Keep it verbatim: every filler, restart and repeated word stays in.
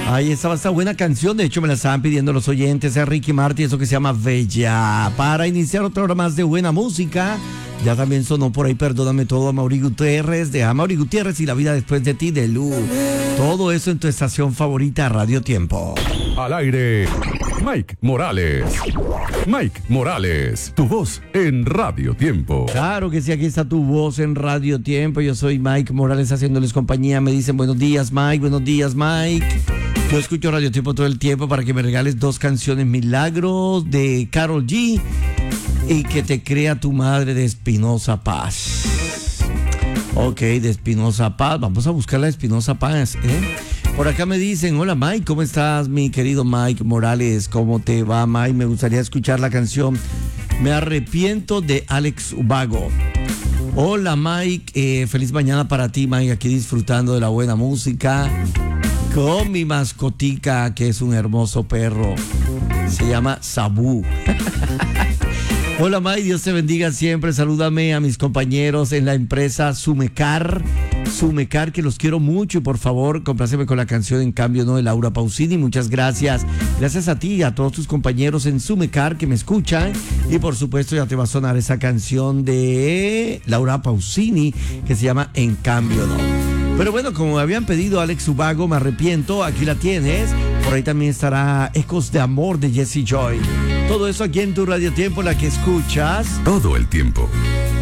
Ahí estaba esta buena canción, de hecho me la estaban pidiendo los oyentes, es Ricky Martin, eso que se llama Bella. Para iniciar otra hora más de buena música, ya también sonó por ahí Perdóname Todo, Amaury Gutiérrez, de Amaury Gutiérrez y La Vida Después de Ti, de Lu. Todo eso en tu estación favorita, Radio Tiempo. Al aire, Mike Morales. Mike Morales, tu voz en Radio Tiempo. Claro que sí, aquí está tu voz en Radio Tiempo. Yo soy Mike Morales haciéndoles compañía. Me dicen buenos días, Mike, buenos días, Mike. Yo escucho Radio Tiempo todo el tiempo para que me regales dos canciones Milagros de Karol G y Que te crea tu madre de Espinosa Paz. Ok, de Espinosa Paz. Vamos a buscar la Espinosa Paz, ¿eh? Por acá me dicen, hola Mike, ¿cómo estás, mi querido Mike Morales? ¿Cómo te va, Mike? Me gustaría escuchar la canción Me arrepiento de Alex Ubago. Hola Mike, eh, feliz mañana para ti, Mike, aquí disfrutando de la buena música con mi mascotica, que es un hermoso perro. Se llama Sabú. Hola Mike, Dios te bendiga siempre. Salúdame a mis compañeros en la empresa Sumecar. Sumecar, que los quiero mucho, y por favor, compláceme con la canción En Cambio No de Laura Pausini. Muchas gracias. Gracias a ti y a todos tus compañeros en Sumecar que me escuchan. Y por supuesto ya te va a sonar esa canción de Laura Pausini que se llama En Cambio No. Pero bueno, como me habían pedido Alex Ubago, Me arrepiento, aquí la tienes. Por ahí también estará Ecos de Amor de Jesse Joy. Todo eso aquí en tu Radio Tiempo, la que escuchas todo el tiempo.